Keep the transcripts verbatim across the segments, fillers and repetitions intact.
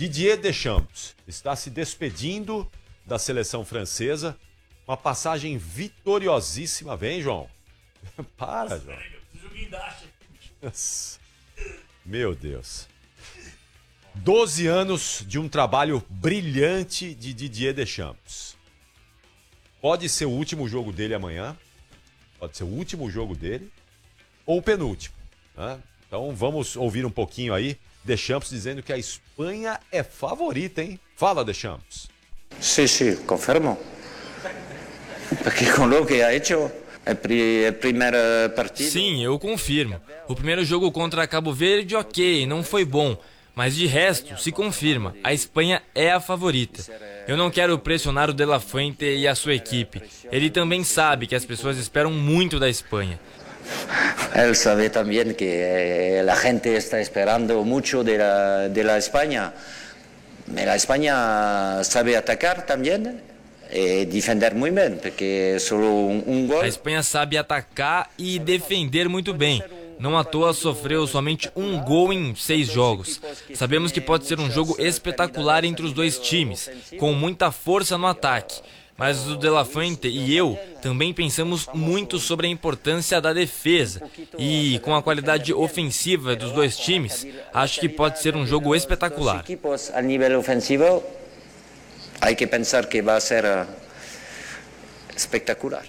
Didier Deschamps está se despedindo da seleção francesa. Uma passagem vitoriosíssima. Vem, João. Para, João. Meu Deus. doze anos de um trabalho brilhante de Didier Deschamps. Pode ser o último jogo dele amanhã. Pode ser o último jogo dele. Ou o penúltimo. Né? Então vamos ouvir um pouquinho aí. Deschamps dizendo que a Espanha é favorita, hein? Fala, Deschamps. Sí, sí, confirmo. Porque com o que ha hecho a primeira partida. Sim, eu confirmo. O primeiro jogo contra Cabo Verde, ok, não foi bom. Mas de resto, se confirma, a Espanha é a favorita. Eu não quero pressionar o De La Fuente e a sua equipe. Ele também sabe que as pessoas esperam muito da Espanha. Ele sabe também que a gente está esperando muito de la, de la Espanha. Mas a Espanha sabe atacar também e defender muito bem, porque só um, um gol. A Espanha sabe atacar e defender muito bem. Não à toa sofreu somente um gol em seis jogos. Sabemos que pode ser um jogo espetacular entre os dois times, com muita força no ataque. Mas o De La Fuente e eu também pensamos muito sobre a importância da defesa. E com a qualidade ofensiva dos dois times, acho que pode ser um jogo espetacular. A nível ofensivo, há que pensar que vai ser espetacular.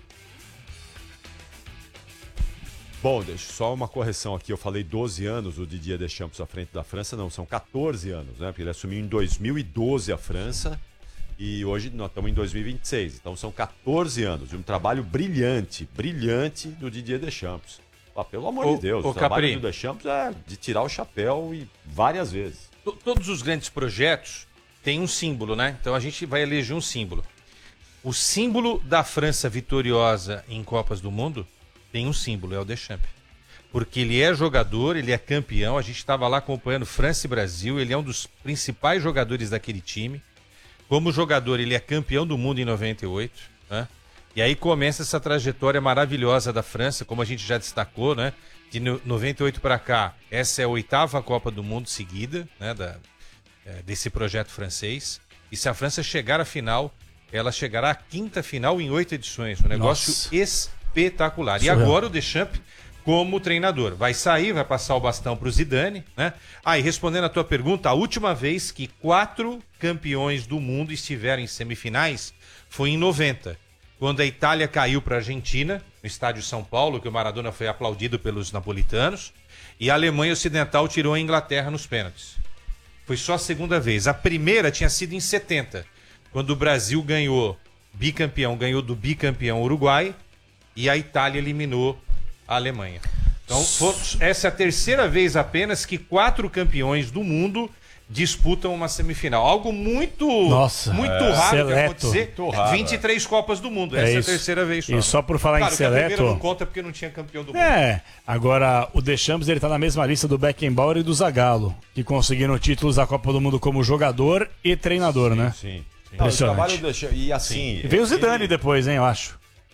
Bom, deixa só uma correção aqui. Eu falei doze anos o Didier Deschamps à frente da França. Não, são catorze anos, né? Porque ele assumiu em dois mil e doze a França e hoje nós estamos em dois mil e vinte e seis. Então são catorze anos de um trabalho brilhante, brilhante do Didier Deschamps. Ah, pelo amor o, de Deus, o, o trabalho Capri. do Deschamps é de tirar o chapéu e várias vezes. Todos os grandes projetos têm um símbolo, né? Então a gente vai eleger um símbolo. O símbolo da França vitoriosa em Copas do Mundo tem um símbolo, é o Deschamps. Porque ele é jogador, ele é campeão, a gente estava lá acompanhando França e Brasil, ele é um dos principais jogadores daquele time. Como jogador, ele é campeão do mundo em noventa e oito, né? E aí começa essa trajetória maravilhosa da França, como a gente já destacou, né? De noventa e oito para cá, essa é a oitava Copa do Mundo seguida, né? Da, é, desse projeto francês. E se a França chegar à final, ela chegará à quinta final em oito edições. Um negócio Nossa. espetacular. Surreal. E agora o Deschamps como treinador. Vai sair, vai passar o bastão para o Zidane, né? Ah, e respondendo a tua pergunta, a última vez que quatro campeões do mundo estiveram em semifinais foi em noventa, quando a Itália caiu para a Argentina, no estádio São Paulo, que o Maradona foi aplaudido pelos napolitanos, e a Alemanha Ocidental tirou a Inglaterra nos pênaltis. Foi só a segunda vez. A primeira tinha sido em setenta, quando o Brasil ganhou, bicampeão, ganhou do bicampeão Uruguai, e a Itália eliminou a Alemanha. Então, for, essa é a terceira vez apenas que quatro campeões do mundo disputam uma semifinal. Algo muito, Nossa, muito é. raro Seleto. de acontecer. Muito raro, vinte e três Copas do Mundo. É Essa é a isso. terceira vez só. E só por falar claro, em que a primeira seleto... não conta porque não tinha campeão do mundo. É, agora o Deschamps ele tá na mesma lista do Beckenbauer e do Zagallo, que conseguiram títulos da Copa do Mundo como jogador e treinador, sim, né? Sim, sim. Não, o Impressionante. trabalho do Deschamps, e assim... E veio o Zidane ele... depois, hein, eu acho.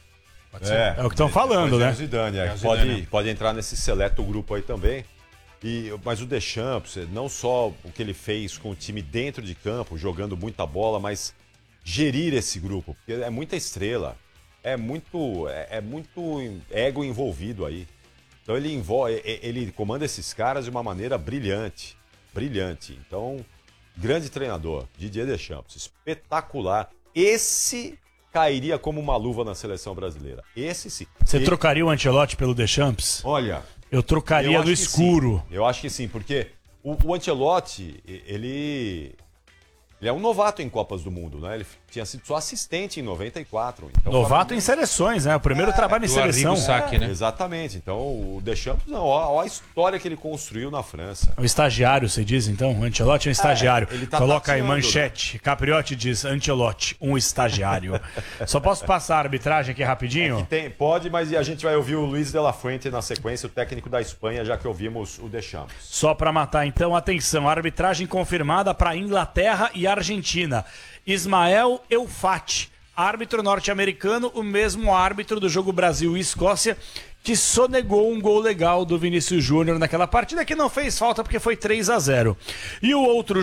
É, É o que estão falando, depois é né? o Zidane, é, É o pode, Zidane. pode entrar nesse seleto grupo aí também. E, mas o Deschamps, não só o que ele fez com o time dentro de campo, jogando muita bola, mas gerir esse grupo, porque é muita estrela, é muito, é, é muito ego envolvido aí. Então ele envolve, ele comanda esses caras de uma maneira brilhante, brilhante. Então, grande treinador, Didier Deschamps, espetacular. Esse cairia como uma luva na seleção brasileira. Esse sim. Você E- trocaria o Ancelotti pelo Deschamps? Olha, Eu trocaria eu no acho que escuro. sim. Eu acho que sim, porque o, o Ancelotti, ele, ele é um novato em Copas do Mundo, né? Ele tinha sido só assistente em noventa e quatro. Então, Novato pra- em seleções, né? O primeiro trabalho em do seleção. Arrigo Sacchi, né? Exatamente. Então, o Deschamps, não, ó, ó a história que ele construiu na França. O estagiário, você diz, então? O Ancelotti é um estagiário. ele tá Coloca aí tateando, manchete. Capriotti diz, Ancelotti, um estagiário. Só posso passar a arbitragem aqui rapidinho? Tem, pode, mas a gente vai ouvir o Luiz de la Fuente na sequência, o técnico da Espanha, já que ouvimos o Deschamps. Só para matar, então, atenção. Arbitragem confirmada para Inglaterra e Argentina. Ismael Eufati, árbitro norte-americano, o mesmo árbitro do jogo Brasil e Escócia, que sonegou um gol legal do Vinícius Júnior naquela partida, que não fez falta porque foi três a zero. E o outro